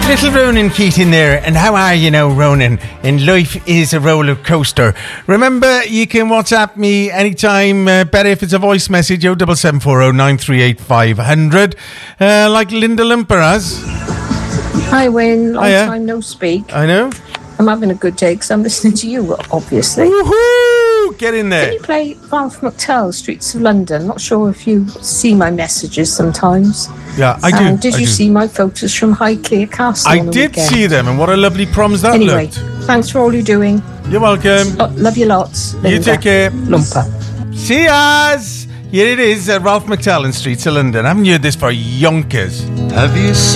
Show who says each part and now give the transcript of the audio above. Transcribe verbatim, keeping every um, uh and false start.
Speaker 1: Little Ronan Keating there, and how are you now, Ronan? And life is a roller coaster. Remember, you can WhatsApp me anytime. Uh, better if it's a voice message. Oh, double seven four oh nine three eight five hundred. Uh, like Linda Lumper has.
Speaker 2: Hi, Wayne. Long
Speaker 1: Hiya.
Speaker 2: time no speak.
Speaker 1: I know.
Speaker 2: I'm having a good day because I'm listening to you, obviously.
Speaker 1: Woohoo! Get in there.
Speaker 2: Can you play Ralph McTell, Streets of London? Not sure if you see my messages sometimes.
Speaker 1: Yeah, I do.
Speaker 2: And did
Speaker 1: I
Speaker 2: you
Speaker 1: do.
Speaker 2: see my photos from Highclere Castle?
Speaker 1: I
Speaker 2: on the
Speaker 1: did
Speaker 2: weekend?
Speaker 1: see them, and what a lovely proms that
Speaker 2: Anyway,
Speaker 1: looked.
Speaker 2: thanks for all you're doing.
Speaker 1: You're welcome.
Speaker 2: Oh, love you lots. Linda.
Speaker 1: You take care.
Speaker 2: Lumper.
Speaker 1: See yas! Here it is, uh, Ralph McTell in Streets of London. I haven't heard this for yonkers.
Speaker 3: Have you seen